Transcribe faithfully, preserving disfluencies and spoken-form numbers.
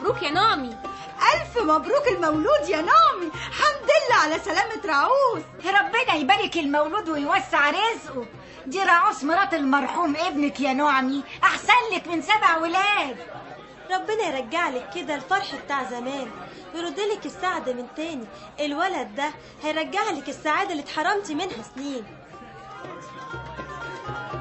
مبروك يا نعمي. ألف مبروك المولود يا نعمي، حمد لله على سلامة رعوس. ربنا يبارك المولود ويوسع رزقه. دي رعوس مرات المرحوم ابنك يا نعمي، أحسن لك من سبع ولاد. ربنا يرجع لك كده الفرح بتاع زمان، يرد لك السعادة من تاني. الولد ده هيرجع لك السعادة اللي اتحرمتي منها سنين.